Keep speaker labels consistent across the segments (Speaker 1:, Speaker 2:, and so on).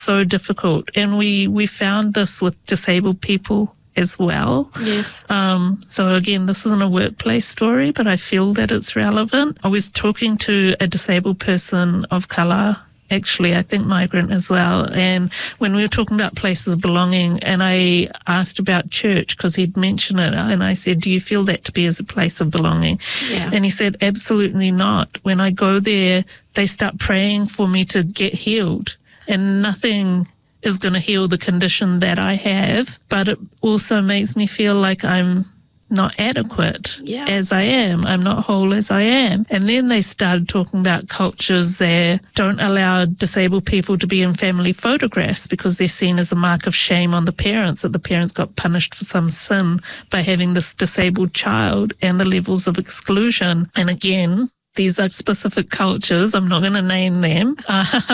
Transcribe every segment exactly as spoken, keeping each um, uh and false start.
Speaker 1: so difficult. And we, we found this with disabled people as well.
Speaker 2: Yes.
Speaker 1: Um, so again, this isn't a workplace story, but I feel that it's relevant. I was talking to a disabled person of colour, actually, I think migrant as well. And when we were talking about places of belonging, and I asked about church because he'd mentioned it, and I said, do you feel that to be as a place of belonging?
Speaker 2: Yeah.
Speaker 1: And he said, absolutely not. When I go there, they start praying for me to get healed, and nothing is going to heal the condition that I have, but it also makes me feel like I'm not adequate
Speaker 2: yeah.
Speaker 1: as I am. I'm not whole as I am. And then they started talking about cultures that don't allow disabled people to be in family photographs because they're seen as a mark of shame on the parents, that the parents got punished for some sin by having this disabled child, and the levels of exclusion. And again, these are specific cultures. I'm not going to name them, uh,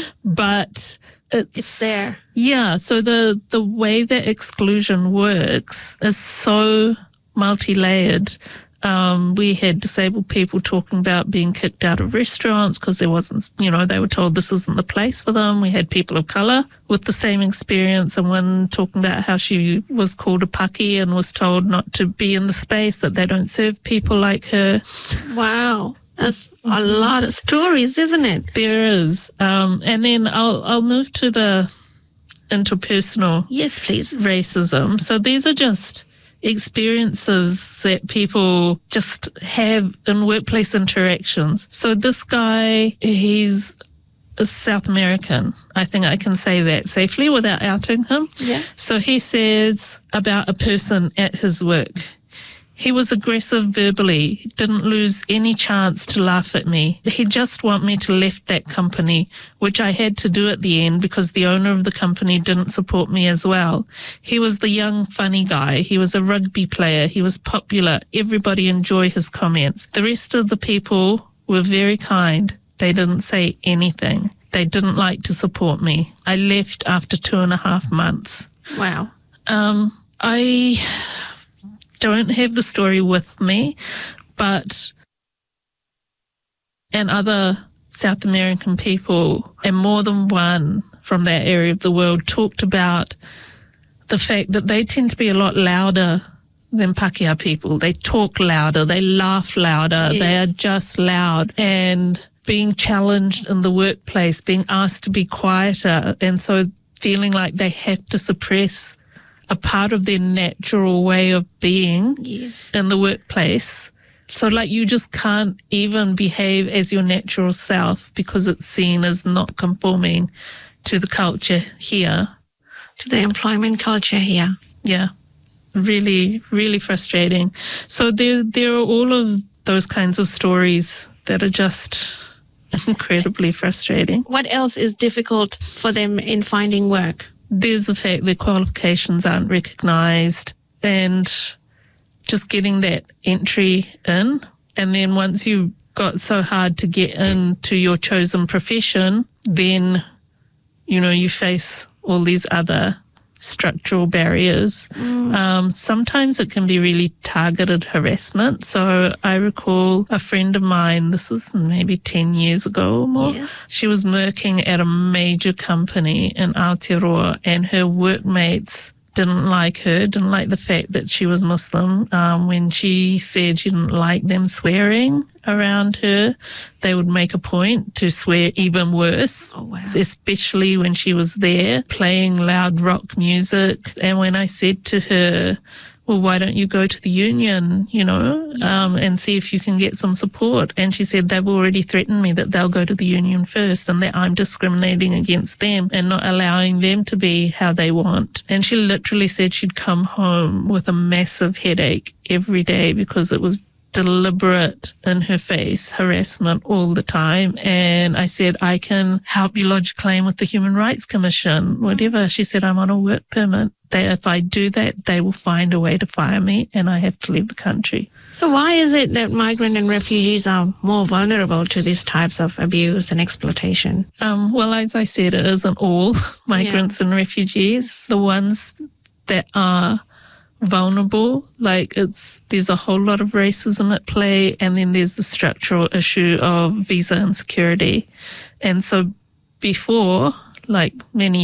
Speaker 1: but It's,
Speaker 2: it's there.
Speaker 1: Yeah. So the, the way that exclusion works is so multi-layered. Um, we had disabled people talking about being kicked out of restaurants because there wasn't, you know, they were told this isn't the place for them. We had people of colour with the same experience, and one talking about how she was called a paki and was told not to be in the space, that they don't serve people like her.
Speaker 2: Wow. That's a lot of stories, isn't it?
Speaker 1: There is. Um, and then I'll I'll move to the interpersonal
Speaker 2: yes, please.
Speaker 1: racism. So these are just experiences that people just have in workplace interactions. So this guy, he's a South American. I think I can say that safely without outing him.
Speaker 2: Yeah.
Speaker 1: So he says about a person at his work, he was aggressive verbally, didn't lose any chance to laugh at me. He just want me to left that company, which I had to do at the end because the owner of the company didn't support me as well. He was the young, funny guy. He was a rugby player. He was popular. Everybody enjoyed his comments. The rest of the people were very kind. They didn't say anything. They didn't like to support me. I left after two and a half months.
Speaker 2: Wow.
Speaker 1: Um, I... don't have the story with me, but and other South American people, and more than one from that area of the world, talked about the fact that they tend to be a lot louder than Pakeha people. They talk louder, they laugh louder,
Speaker 2: yes.
Speaker 1: they are just loud, and being challenged in the workplace, being asked to be quieter, and so feeling like they have to suppress a part of their natural way of being
Speaker 2: yes.
Speaker 1: in the workplace. So like you just can't even behave as your natural self because it's seen as not conforming to the culture here.
Speaker 2: To the employment culture here.
Speaker 1: Yeah. Really, really frustrating. So there, there are all of those kinds of stories that are just incredibly frustrating.
Speaker 2: What else is difficult for them in finding work?
Speaker 1: There's the fact that qualifications aren't recognised, and just getting that entry in. And then once you got so hard to get into your chosen profession, then, you know, you face all these other structural barriers. Mm. Um, sometimes it can be really targeted harassment. So I recall a friend of mine, this is maybe ten years ago or more,
Speaker 2: yes.
Speaker 1: she was working at a major company in Aotearoa, and her workmates didn't like her, didn't like the fact that she was Muslim. Um, when she said she didn't like them swearing around her, they would make a point to swear even worse,
Speaker 2: oh, wow.
Speaker 1: especially when she was there playing loud rock music. And when I said to her, well, why don't you go to the union, you know, yeah. um, and see if you can get some support? And she said they've already threatened me that they'll go to the union first and that I'm discriminating against them and not allowing them to be how they want. And she literally said she'd come home with a massive headache every day because it was deliberate, in her face harassment all the time. And I said, I can help you lodge a claim with the Human Rights Commission, whatever. She said, I'm on a work permit. They, if I do that, they will find a way to fire me and I have to leave the country.
Speaker 2: So why is it that migrant and refugees are more vulnerable to these types of abuse and exploitation?
Speaker 1: Um, well, as I said, it isn't all migrants yeah. and refugees. The ones that are vulnerable, like it's there's a whole lot of racism at play, and then there's the structural issue of visa insecurity. And so before, like many